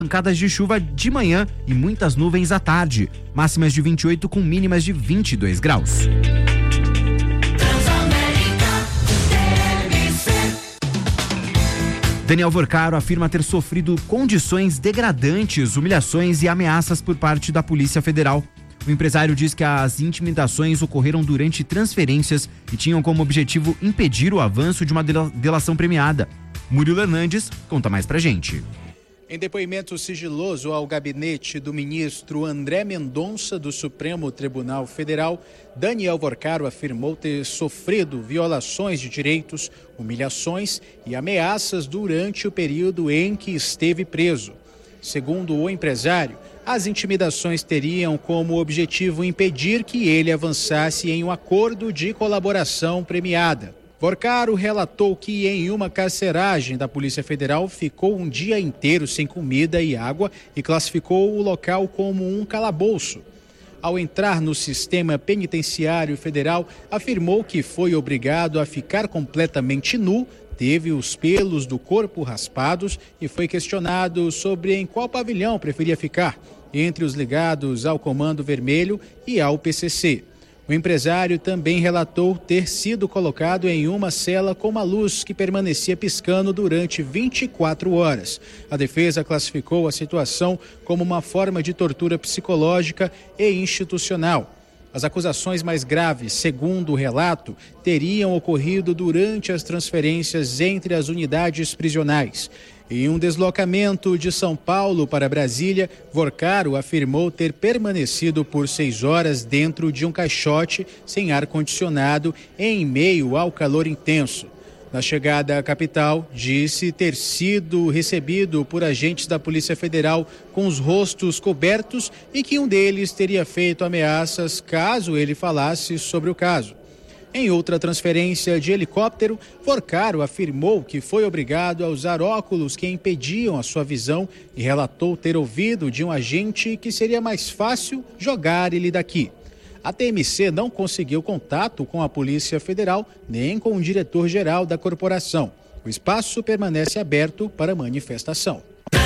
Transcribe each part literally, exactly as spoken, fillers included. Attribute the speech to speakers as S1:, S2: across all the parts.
S1: Pancadas de chuva de manhã e muitas nuvens à tarde. Máximas de vinte e oito com mínimas de vinte e dois graus. Daniel Vorcaro afirma ter sofrido condições degradantes, humilhações e ameaças por parte da Polícia Federal. O empresário diz que as intimidações ocorreram durante transferências e tinham como objetivo impedir o avanço de uma delação premiada. Murilo Hernandes conta mais pra gente.
S2: Em depoimento sigiloso ao gabinete do ministro André Mendonça do Supremo Tribunal Federal, Daniel Vorcaro afirmou ter sofrido violações de direitos, humilhações e ameaças durante o período em que esteve preso. Segundo o empresário, as intimidações teriam como objetivo impedir que ele avançasse em um acordo de colaboração premiada. Vorcaro relatou que em uma carceragem da Polícia Federal ficou um dia inteiro sem comida e água e classificou o local como um calabouço. Ao entrar no sistema penitenciário federal, afirmou que foi obrigado a ficar completamente nu, teve os pelos do corpo raspados e foi questionado sobre em qual pavilhão preferia ficar, entre os ligados ao Comando Vermelho e ao P C C. O empresário também relatou ter sido colocado em uma cela com uma luz que permanecia piscando durante vinte e quatro horas. A defesa classificou a situação como uma forma de tortura psicológica e institucional. As acusações mais graves, segundo o relato, teriam ocorrido durante as transferências entre as unidades prisionais. Em um deslocamento de São Paulo para Brasília, Vorcaro afirmou ter permanecido por seis horas dentro de um caixote sem ar-condicionado em meio ao calor intenso. Na chegada à capital, disse ter sido recebido por agentes da Polícia Federal com os rostos cobertos e que um deles teria feito ameaças caso ele falasse sobre o caso. Em outra transferência de helicóptero, Vorcaro afirmou que foi obrigado a usar óculos que impediam a sua visão e relatou ter ouvido de um agente que seria mais fácil jogar ele daqui. A T M C não conseguiu contato com a Polícia Federal nem com o diretor-geral da corporação. O espaço permanece aberto para manifestação.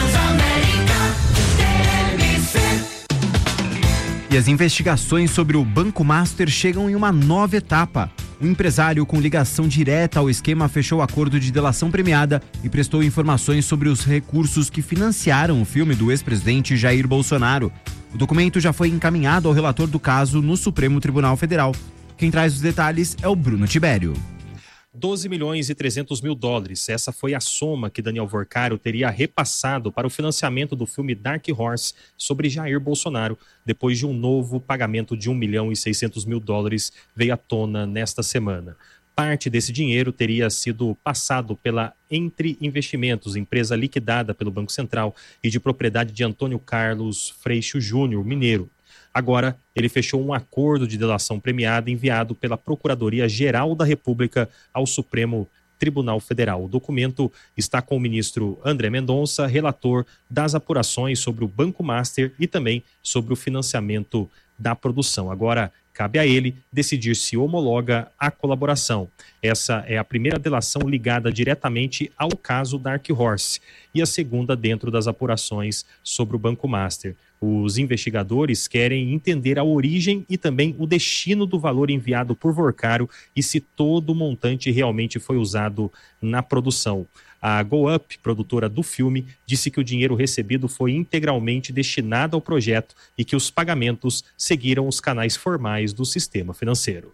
S1: E as investigações sobre o Banco Master chegam em uma nova etapa. Um empresário com ligação direta ao esquema fechou acordo de delação premiada e prestou informações sobre os recursos que financiaram o filme do ex-presidente Jair Bolsonaro. O documento já foi encaminhado ao relator do caso no Supremo Tribunal Federal. Quem traz os detalhes é o Bruno Tibério.
S3: doze milhões e trezentos mil dólares. Essa foi a soma que Daniel Vorcaro teria repassado para o financiamento do filme Dark Horse sobre Jair Bolsonaro, depois de um novo pagamento de um milhão e seiscentos mil dólares veio à tona nesta semana. Parte desse dinheiro teria sido passado pela Entre Investimentos, empresa liquidada pelo Banco Central e de propriedade de Antônio Carlos Freixo Júnior, mineiro. Agora, ele fechou um acordo de delação premiada enviado pela Procuradoria-Geral da República ao Supremo Tribunal Federal. O documento está com o ministro André Mendonça, relator das apurações sobre o Banco Master e também sobre o financiamento da produção. Agora, cabe a ele decidir se homologa a colaboração. Essa é a primeira delação ligada diretamente ao caso Dark Horse e a segunda dentro das apurações sobre o Banco Master. Os investigadores querem entender a origem e também o destino do valor enviado por Vorcaro e se todo o montante realmente foi usado na produção. A Go Up, produtora do filme, disse que o dinheiro recebido foi integralmente destinado ao projeto e que os pagamentos seguiram os canais formais do sistema financeiro.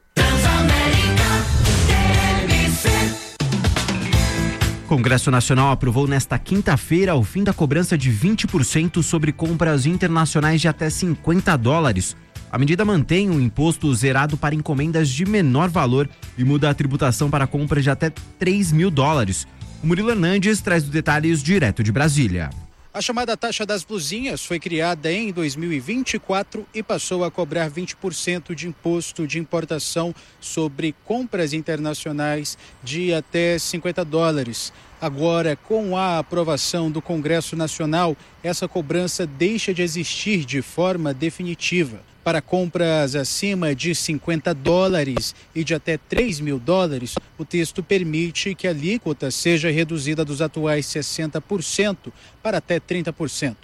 S1: O Congresso Nacional aprovou nesta quinta-feira o fim da cobrança de vinte por cento sobre compras internacionais de até cinquenta dólares. A medida mantém o imposto zerado para encomendas de menor valor e muda a tributação para compras de até três mil dólares. O Murilo Hernandes traz os detalhes direto de Brasília.
S2: A chamada taxa das blusinhas foi criada em dois mil e vinte e quatro e passou a cobrar vinte por cento de imposto de importação sobre compras internacionais de até cinquenta dólares. Agora, com a aprovação do Congresso Nacional, essa cobrança deixa de existir de forma definitiva. Para compras acima de cinquenta dólares e de até três mil dólares, o texto permite que a alíquota seja reduzida dos atuais sessenta por cento para até trinta por cento.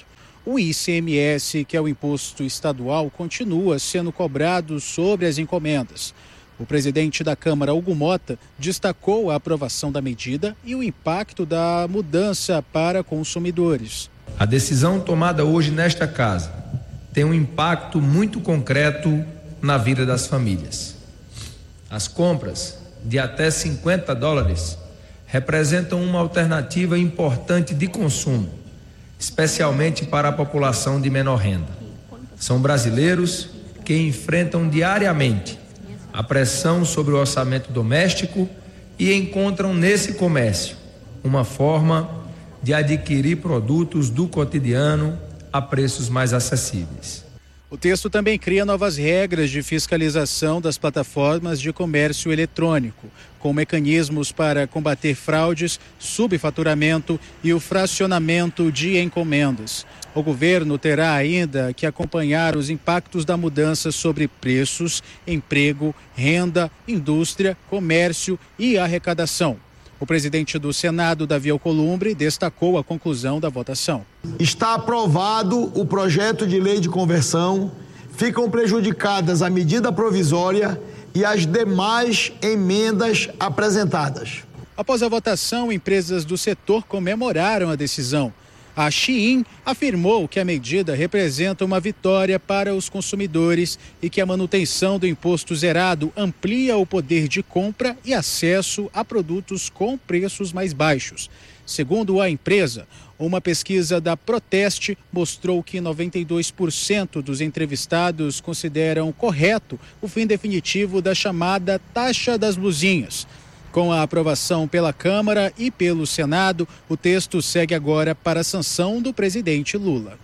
S2: O I C M S, que é o imposto estadual, continua sendo cobrado sobre as encomendas. O presidente da Câmara, Hugo Mota, destacou a aprovação da medida e o impacto da mudança para consumidores.
S4: A decisão tomada hoje nesta casa tem um impacto muito concreto na vida das famílias. As compras de até cinquenta dólares representam uma alternativa importante de consumo, especialmente para a população de menor renda. São brasileiros que enfrentam diariamente a pressão sobre o orçamento doméstico e encontram nesse comércio uma forma de adquirir produtos do cotidiano a preços mais acessíveis.
S2: O texto também cria novas regras de fiscalização das plataformas de comércio eletrônico, com mecanismos para combater fraudes, subfaturamento e o fracionamento de encomendas. O governo terá ainda que acompanhar os impactos da mudança sobre preços, emprego, renda, indústria, comércio e arrecadação. O presidente do Senado, Davi Alcolumbre, destacou a conclusão da votação.
S5: Está aprovado o projeto de lei de conversão, ficam prejudicadas a medida provisória e as demais emendas apresentadas.
S2: Após a votação, empresas do setor comemoraram a decisão. A Shein afirmou que a medida representa uma vitória para os consumidores e que a manutenção do imposto zerado amplia o poder de compra e acesso a produtos com preços mais baixos. Segundo a empresa, uma pesquisa da Proteste mostrou que noventa e dois por cento dos entrevistados consideram correto o fim definitivo da chamada taxa das luzinhas. Com a aprovação pela Câmara e pelo Senado, o texto segue agora para a sanção do presidente Lula.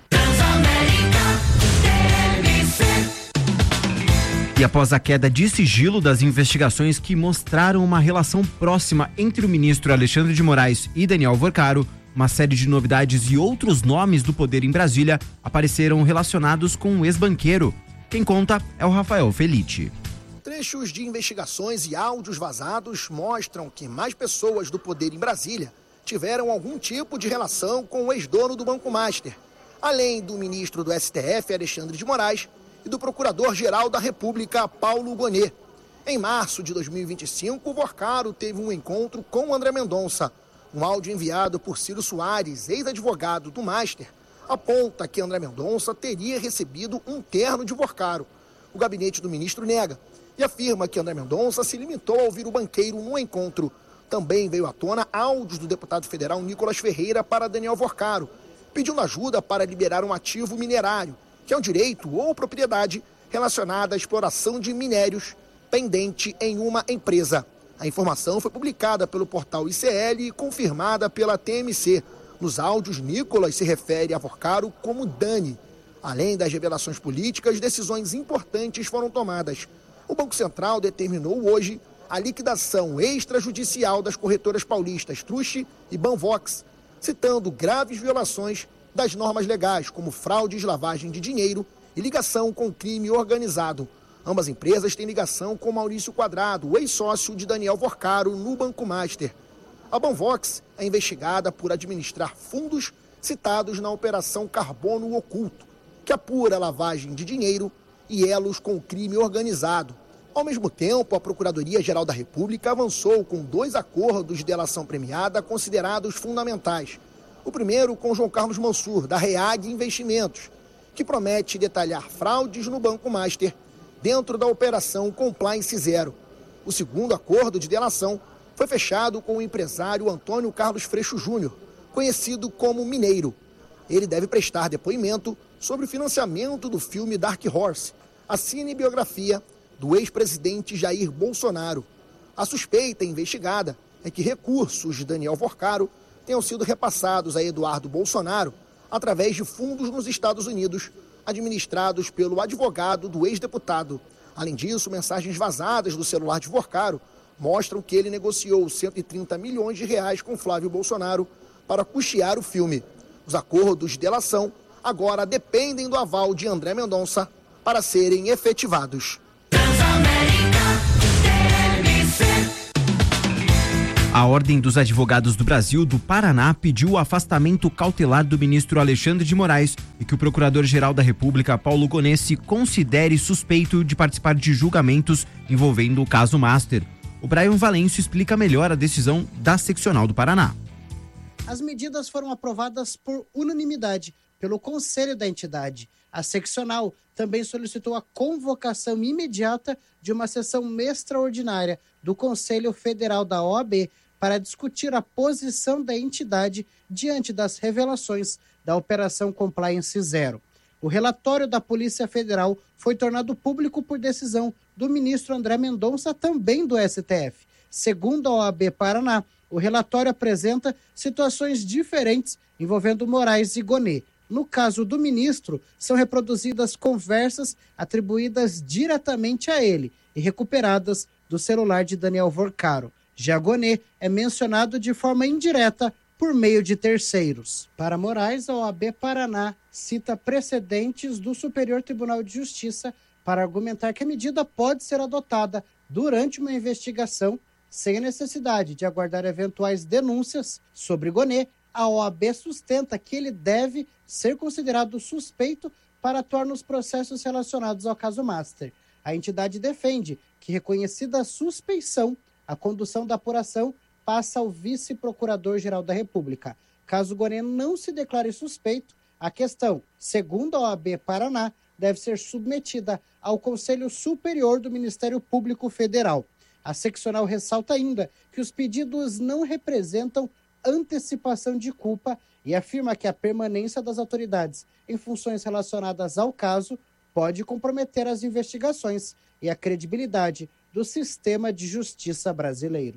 S1: E após a queda de sigilo das investigações que mostraram uma relação próxima entre o ministro Alexandre de Moraes e Daniel Alvorcaro, uma série de novidades e outros nomes do poder em Brasília apareceram relacionados com o ex-banqueiro. Quem conta é o Rafael Felitti.
S6: Trechos de investigações e áudios vazados mostram que mais pessoas do poder em Brasília tiveram algum tipo de relação com o ex-dono do Banco Master, além do ministro do S T F, Alexandre de Moraes, e do procurador-geral da República, Paulo Gonet. Em março de dois mil e vinte e cinco, o Vorcaro teve um encontro com André Mendonça. Um áudio enviado por Ciro Soares, ex-advogado do Master, aponta que André Mendonça teria recebido um terno de Vorcaro. O gabinete do ministro nega e afirma que André Mendonça se limitou a ouvir o banqueiro no encontro. Também veio à tona áudios do deputado federal Nicolas Ferreira para Daniel Vorcaro, pedindo ajuda para liberar um ativo minerário, que é um direito ou propriedade relacionada à exploração de minérios pendente em uma empresa. A informação foi publicada pelo portal I C L e confirmada pela T M C. Nos áudios, Nicolas se refere a Vorcaro como Dani. Além das revelações políticas, decisões importantes foram tomadas. O Banco Central determinou hoje a liquidação extrajudicial das corretoras paulistas Truche e Banvox, citando graves violações das normas legais, como fraudes, lavagem de dinheiro e ligação com crime organizado. Ambas empresas têm ligação com Maurício Quadrado, o ex-sócio de Daniel Vorcaro, no Banco Master. A Banvox é investigada por administrar fundos citados na Operação Carbono Oculto, que apura lavagem de dinheiro e elos com o crime organizado. Ao mesmo tempo, a Procuradoria-Geral da República avançou com dois acordos de delação premiada considerados fundamentais. O primeiro com João Carlos Mansur, da REAG Investimentos, que promete detalhar fraudes no Banco Master dentro da Operação Compliance Zero. O segundo acordo de delação foi fechado com o empresário Antônio Carlos Freixo Júnior, conhecido como Mineiro. Ele deve prestar depoimento sobre o financiamento do filme Dark Horse, a cinebiografia do ex-presidente Jair Bolsonaro. A suspeita investigada é que recursos de Daniel Vorcaro tenham sido repassados a Eduardo Bolsonaro através de fundos nos Estados Unidos, administrados pelo advogado do ex-deputado. Além disso, mensagens vazadas do celular de Vorcaro mostram que ele negociou cento e trinta milhões de reais com Flávio Bolsonaro para custear o filme. Os acordos de delação agora dependem do aval de André Mendonça para serem efetivados.
S1: A Ordem dos Advogados do Brasil do Paraná pediu o afastamento cautelar do ministro Alexandre de Moraes e que o Procurador-Geral da República, Paulo Gonet, se considere suspeito de participar de julgamentos envolvendo o caso Master. O Brian Valêncio explica melhor a decisão da Seccional do Paraná.
S7: As medidas foram aprovadas por unanimidade pelo Conselho da entidade. A seccional também solicitou a convocação imediata de uma sessão extraordinária do Conselho Federal da O A B para discutir a posição da entidade diante das revelações da Operação Compliance Zero. O relatório da Polícia Federal foi tornado público por decisão do ministro André Mendonça, também do S T F. Segundo a O A B Paraná, o relatório apresenta situações diferentes envolvendo Moraes e Gonet. No caso do ministro, são reproduzidas conversas atribuídas diretamente a ele e recuperadas do celular de Daniel Vorcaro. Já Gonet é mencionado de forma indireta por meio de terceiros. Para Moraes, a O A B Paraná cita precedentes do Superior Tribunal de Justiça para argumentar que a medida pode ser adotada durante uma investigação sem a necessidade de aguardar eventuais denúncias sobre Gonet. A O A B sustenta que ele deve ser considerado suspeito para atuar nos processos relacionados ao caso Master. A entidade defende que, reconhecida a suspeição, a condução da apuração passa ao vice-procurador-geral da República. Caso Gonet não se declare suspeito, a questão, segundo a O A B Paraná, deve ser submetida ao Conselho Superior do Ministério Público Federal. A seccional ressalta ainda que os pedidos não representam antecipação de culpa e afirma que a permanência das autoridades em funções relacionadas ao caso pode comprometer as investigações e a credibilidade do sistema de justiça brasileiro.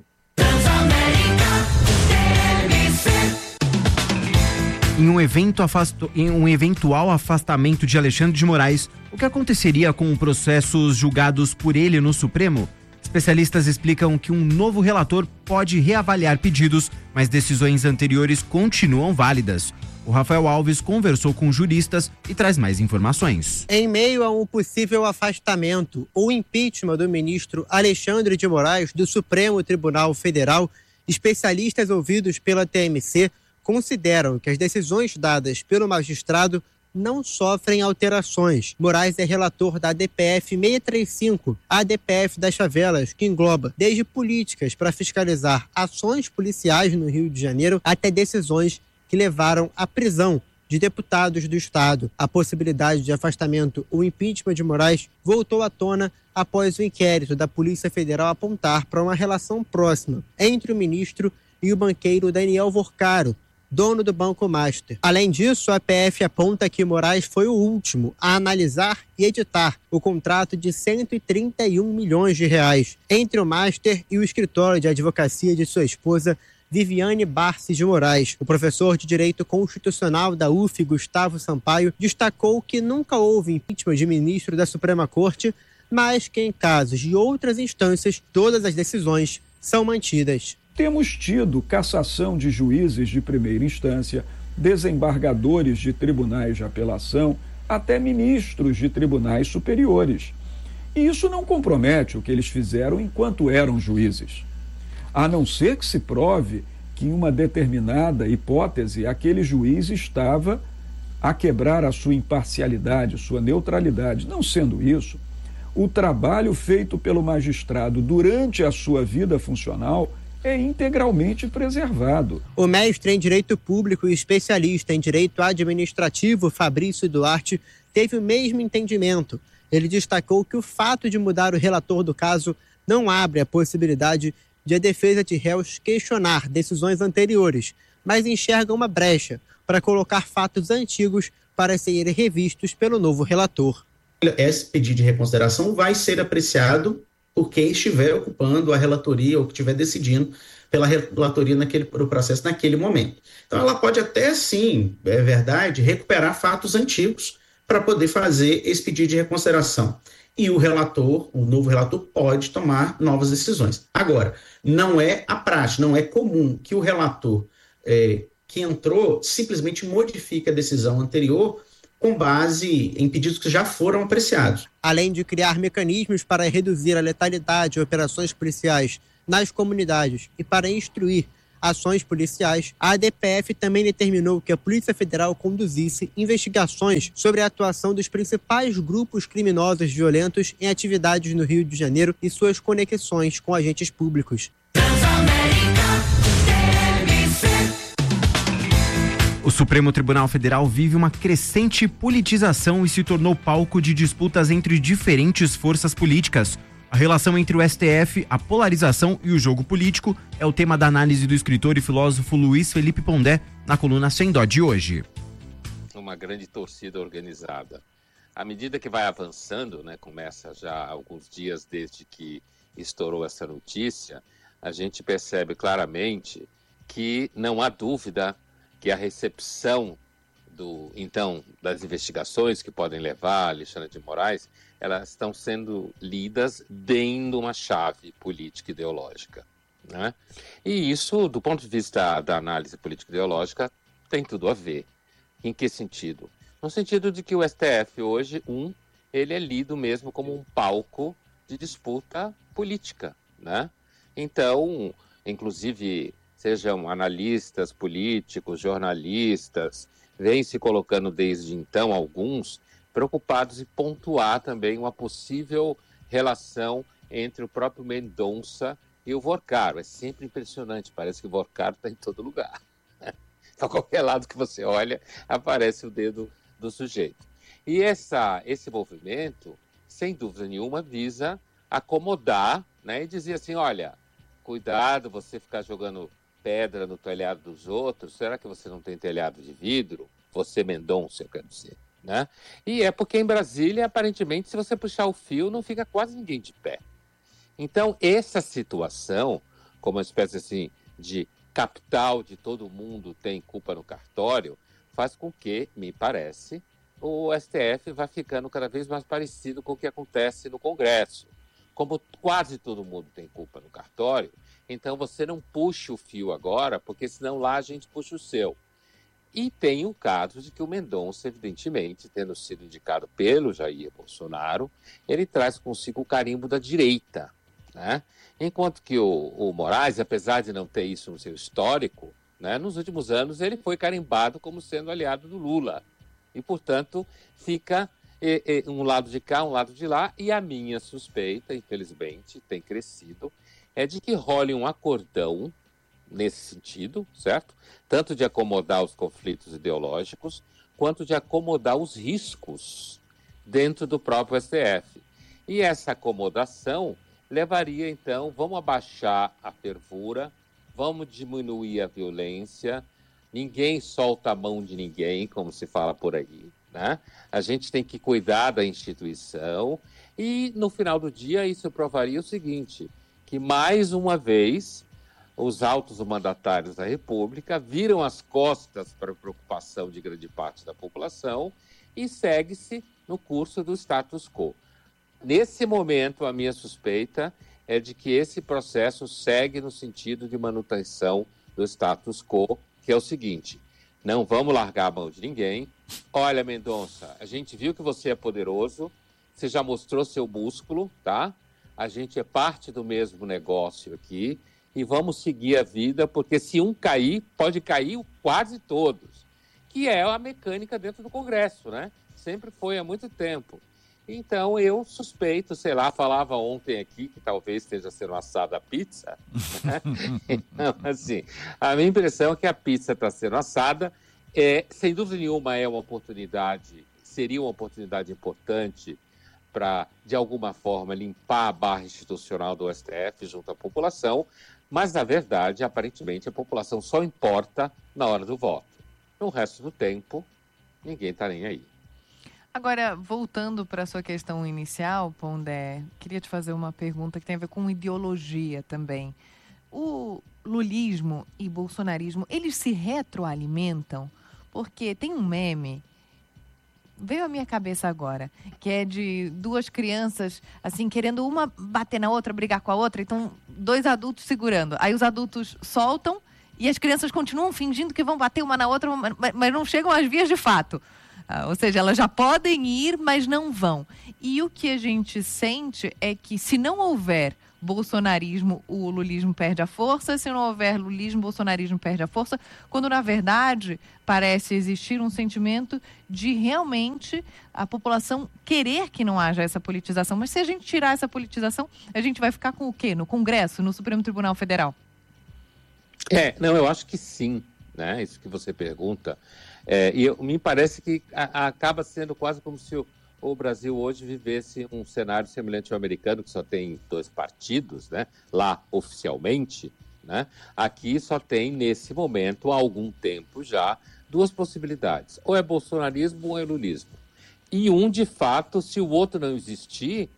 S1: Em um, evento afasto, em um eventual afastamento de Alexandre de Moraes, o que aconteceria com processos julgados por ele no Supremo? Especialistas explicam que um novo relator pode reavaliar pedidos, mas decisões anteriores continuam válidas. O Rafael Alves conversou com juristas e traz mais informações.
S8: Em meio a um possível afastamento ou impeachment do ministro Alexandre de Moraes do Supremo Tribunal Federal, especialistas ouvidos pela T M C consideram que as decisões dadas pelo magistrado não sofrem alterações. Moraes é relator da A D P F seiscentos e trinta e cinco, a ADPF das favelas, que engloba desde políticas para fiscalizar ações policiais no Rio de Janeiro até decisões que levaram à prisão de deputados do Estado. A possibilidade de afastamento ou impeachment de Moraes voltou à tona após o inquérito da Polícia Federal apontar para uma relação próxima entre o ministro e o banqueiro Daniel Vorcaro, dono do Banco Master. Além disso, a P F aponta que Moraes foi o último a analisar e editar o contrato de cento e trinta e um milhões de reais entre o Master e o escritório de advocacia de sua esposa, Viviane Barsi de Moraes. O professor de Direito Constitucional da U F, Gustavo Sampaio, destacou que nunca houve impeachment de ministro da Suprema Corte, mas que em casos de outras instâncias, todas as decisões são mantidas.
S9: Temos tido cassação de juízes de primeira instância, desembargadores de tribunais de apelação, até ministros de tribunais superiores. E isso não compromete o que eles fizeram enquanto eram juízes. A não ser que se prove que em uma determinada hipótese aquele juiz estava a quebrar a sua imparcialidade, sua neutralidade. Não sendo isso, o trabalho feito pelo magistrado durante a sua vida funcional é integralmente preservado.
S8: O mestre em Direito Público e especialista em Direito Administrativo, Fabrício Duarte, teve o mesmo entendimento. Ele destacou que o fato de mudar o relator do caso não abre a possibilidade de a defesa de réus questionar decisões anteriores, mas enxerga uma brecha para colocar fatos antigos para serem revistos pelo novo relator.
S10: Esse pedido de reconsideração vai ser apreciado por quem estiver ocupando a relatoria ou que estiver decidindo pela relatoria naquele pro processo naquele momento. Então ela pode até sim, é verdade, recuperar fatos antigos para poder fazer esse pedido de reconsideração. E o relator, o novo relator, pode tomar novas decisões. Agora, não é a prática, não é comum que o relator é, que entrou simplesmente modifique a decisão anterior com base em pedidos que já foram apreciados.
S8: Além de criar mecanismos para reduzir a letalidade em operações policiais nas comunidades e para instruir ações policiais, a A D P F também determinou que a Polícia Federal conduzisse investigações sobre a atuação dos principais grupos criminosos violentos em atividades no Rio de Janeiro e suas conexões com agentes públicos.
S1: O Supremo Tribunal Federal vive uma crescente politização e se tornou palco de disputas entre diferentes forças políticas. A relação entre o S T F, a polarização e o jogo político é o tema da análise do escritor e filósofo Luiz Felipe Pondé na coluna Sem Dó de hoje.
S11: Uma grande torcida organizada. À medida que vai avançando, né, começa já há alguns dias desde que estourou essa notícia, a gente percebe claramente que não há dúvida que a recepção do, então, das investigações que podem levar a Alexandre de Moraes, elas estão sendo lidas dentro de uma chave política ideológica, né? E isso, do ponto de vista da análise política ideológica, tem tudo a ver. Em que sentido? No sentido de que o S T F hoje, um, ele é lido mesmo como um palco de disputa política, né? Então, inclusive, sejam analistas políticos, jornalistas, vêm se colocando desde então alguns preocupados em pontuar também uma possível relação entre o próprio Mendonça e o Vorcaro. É sempre impressionante, parece que o Vorcaro está em todo lugar. Para qualquer lado que você olha, aparece o dedo do sujeito. E essa, esse movimento, sem dúvida nenhuma, visa acomodar, né, e dizer assim, olha, cuidado você ficar jogando pedra no telhado dos outros, será que você não tem telhado de vidro? Você, Mendonça, eu quero dizer. Né? E é porque em Brasília, aparentemente, se você puxar o fio, não fica quase ninguém de pé. Então, essa situação, como uma espécie assim, de capital de todo mundo tem culpa no cartório, faz com que, me parece, o S T F vá ficando cada vez mais parecido com o que acontece no Congresso. Como quase todo mundo tem culpa no cartório, então você não puxa o fio agora, porque senão lá a gente puxa o seu. E tem o caso de que o Mendonça, evidentemente, tendo sido indicado pelo Jair Bolsonaro, ele traz consigo o carimbo da direita, né? Enquanto que o, o Moraes, apesar de não ter isso no seu histórico, né, nos últimos anos ele foi carimbado como sendo aliado do Lula. E, portanto, fica e, e, um lado de cá, um lado de lá, e a minha suspeita, infelizmente, tem crescido, é de que role um acordão nesse sentido, certo? Tanto de acomodar os conflitos ideológicos, quanto de acomodar os riscos dentro do próprio S T F. E essa acomodação levaria, então, vamos abaixar a fervura, vamos diminuir a violência, ninguém solta a mão de ninguém, como se fala por aí, né? A gente tem que cuidar da instituição e, no final do dia, isso provaria o seguinte, que, mais uma vez, os altos mandatários da República viram as costas para a preocupação de grande parte da população e segue-se no curso do status quo. Nesse momento, a minha suspeita é de que esse processo segue no sentido de manutenção do status quo, que é o seguinte, não vamos largar a mão de ninguém. Olha, Mendonça, a gente viu que você é poderoso, você já mostrou seu músculo, tá? A gente é parte do mesmo negócio aqui, e vamos seguir a vida, porque se um cair, pode cair quase todos, que é a mecânica dentro do Congresso, né? Sempre foi há muito tempo. Então, eu suspeito, sei lá, falava ontem aqui que talvez esteja sendo assada a pizza. Né? Então, assim, a minha impressão é que a pizza está sendo assada. É, sem dúvida nenhuma, é uma oportunidade, seria uma oportunidade importante para, de alguma forma, limpar a barra institucional do S T F junto à população, mas, na verdade, aparentemente, a população só importa na hora do voto. No resto do tempo, ninguém está nem aí.
S12: Agora, voltando para a sua questão inicial, Pondé, queria te fazer uma pergunta que tem a ver com ideologia também. O lulismo e bolsonarismo, eles se retroalimentam? Porque tem um meme, veio à minha cabeça agora, que é de duas crianças, assim, querendo uma bater na outra, brigar com a outra, então dois adultos segurando. Aí os adultos soltam e as crianças continuam fingindo que vão bater uma na outra, mas não chegam às vias de fato. Ah, ou seja, elas já podem ir, mas não vão. E o que a gente sente é que se não houver bolsonarismo, o lulismo perde a força. Se não houver lulismo, o bolsonarismo perde a força. Quando, na verdade, parece existir um sentimento de realmente a população querer que não haja essa politização. Mas se a gente tirar essa politização, a gente vai ficar com o quê? No Congresso, no Supremo Tribunal Federal?
S11: É, não, eu acho que sim, né? Isso que você pergunta. É, e eu, me parece que a, a, acaba sendo quase como se o, o Brasil hoje vivesse um cenário semelhante ao americano, que só tem dois partidos, né? Lá, oficialmente, né? Aqui só tem, nesse momento, há algum tempo já, duas possibilidades. Ou é bolsonarismo ou é lulismo. E um, de fato, se o outro não existir,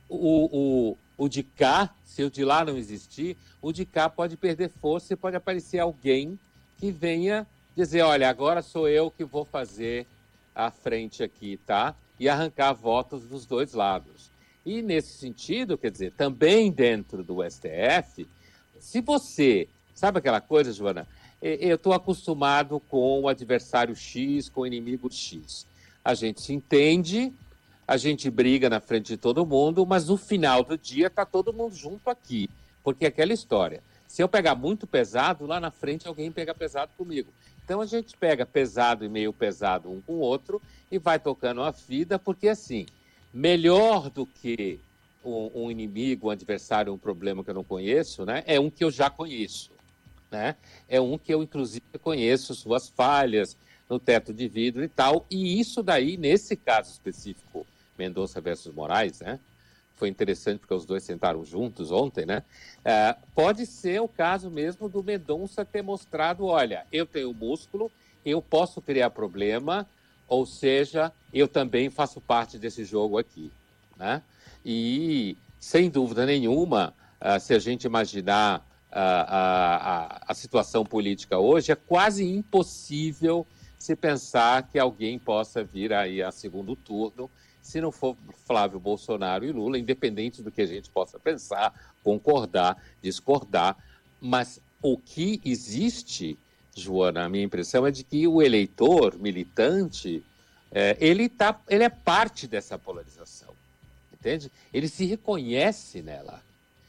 S11: o, o, o de cá, se o de lá não existir, o de cá pode perder força e pode aparecer alguém que venha dizer, olha, agora sou eu que vou fazer a frente aqui, tá? E arrancar votos dos dois lados. E nesse sentido, quer dizer, também dentro do S T F, se você, sabe aquela coisa, Joana? Eu estou acostumado com o adversário X, com o inimigo X. A gente se entende, a gente briga na frente de todo mundo, mas no final do dia está todo mundo junto aqui. Porque é aquela história, se eu pegar muito pesado, lá na frente alguém pega pesado comigo. Então a gente pega pesado e meio pesado um com o outro e vai tocando a vida, porque assim, melhor do que um, um inimigo, um adversário, um problema que eu não conheço, né, é um que eu já conheço. Né? É um que eu, inclusive, conheço suas falhas no teto de vidro e tal. E isso daí, nesse caso específico, Mendonça versus Moraes, né? Foi interessante porque os dois sentaram juntos ontem, né? É, pode ser o caso mesmo do Mendonça ter mostrado, olha, eu tenho músculo, eu posso criar problema, ou seja, eu também faço parte desse jogo aqui, né? E, sem dúvida nenhuma, uh, se a gente imaginar a, a, a situação política hoje, é quase impossível se pensar que alguém possa vir aí a segundo turno, se não for Flávio Bolsonaro e Lula, independente do que a gente possa pensar, concordar, discordar. Mas o que existe, Joana, a minha impressão é de que o eleitor militante, é, ele, tá, ele é parte dessa polarização, entende? Ele se reconhece nela.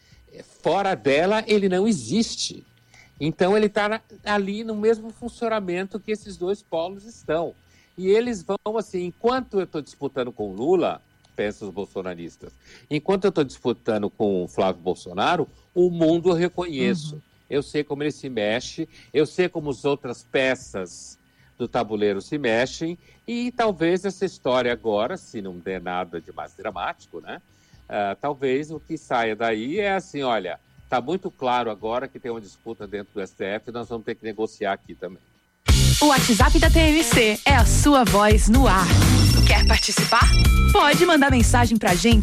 S11: Fora dela, ele não existe. Então, ele está ali no mesmo funcionamento que esses dois polos estão. E eles vão, assim, enquanto eu estou disputando com o Lula, pensam os bolsonaristas, enquanto eu estou disputando com o Flávio Bolsonaro, o mundo eu reconheço. Uhum. Eu sei como ele se mexe, eu sei como as outras peças do tabuleiro se mexem, e talvez essa história agora, se não der nada de mais dramático, né? Uh, talvez o que saia daí é assim, olha, está muito claro agora que tem uma disputa dentro do S T F, nós vamos ter que negociar aqui também.
S13: O WhatsApp da T M C é a sua voz no ar. Quer participar? Pode mandar mensagem pra gente